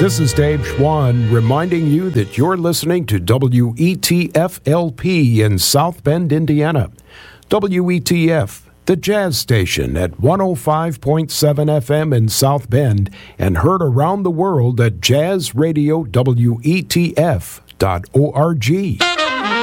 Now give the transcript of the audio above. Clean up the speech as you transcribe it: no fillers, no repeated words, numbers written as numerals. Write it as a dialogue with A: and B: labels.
A: This is Dave Schwann reminding you that you're listening to WETF-LP in South Bend, Indiana. WETF, the jazz station at 105.7 FM in South Bend and heard around the world at jazzradiowetf.org.